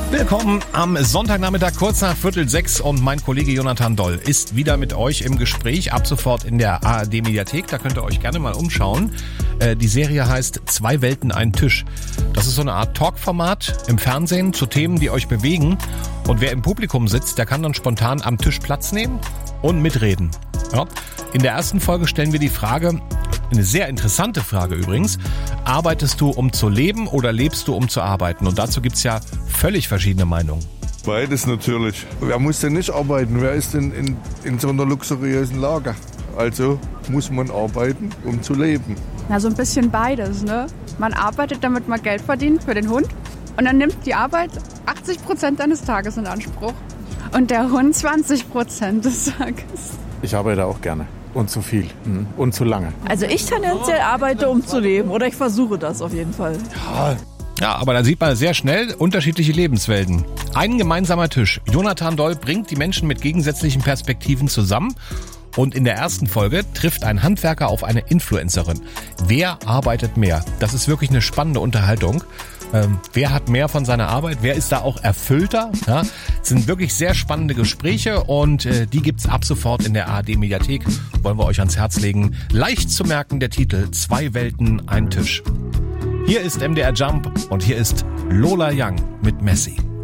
Willkommen am Sonntagnachmittag kurz nach 5:45 und mein Kollege Jonathan Doll ist wieder mit euch im Gespräch, ab sofort in der ARD-Mediathek, da könnt ihr euch gerne mal umschauen. Die Serie heißt Zwei Welten, ein Tisch. Das ist so eine Art Talkformat im Fernsehen zu Themen, die euch bewegen, und wer im Publikum sitzt, der kann dann spontan am Tisch Platz nehmen und mitreden. Ja. In der ersten Folge stellen wir die Frage, eine sehr interessante Frage übrigens: Arbeitest du, um zu leben, oder lebst du, um zu arbeiten? Und dazu gibt's ja völlig verschiedene Meinungen. Beides natürlich. Wer muss denn nicht arbeiten? Wer ist denn in so einer luxuriösen Lage? Also muss man arbeiten, um zu leben. Na, so ein bisschen beides, ne? Man arbeitet, damit man Geld verdient für den Hund. Und dann nimmt die Arbeit 80% deines Tages in Anspruch. Und der Hund 20% des Tages. Ich arbeite auch gerne. Und zu viel. Und zu lange. Also ich tendenziell arbeite, um zu leben. Oder ich versuche das auf jeden Fall. Ja, aber da sieht man sehr schnell unterschiedliche Lebenswelten. Ein gemeinsamer Tisch. Jonathan Doll bringt die Menschen mit gegensätzlichen Perspektiven zusammen. Und in der ersten Folge trifft ein Handwerker auf eine Influencerin. Wer arbeitet mehr? Das ist wirklich eine spannende Unterhaltung. Wer hat mehr von seiner Arbeit? Wer ist da auch erfüllter? Ja, es sind wirklich sehr spannende Gespräche und die gibt's ab sofort in der ARD-Mediathek. Wollen wir euch ans Herz legen. Leicht zu merken der Titel: Zwei Welten, ein Tisch. Hier ist MDR Jump und hier ist Lola Young mit Messi.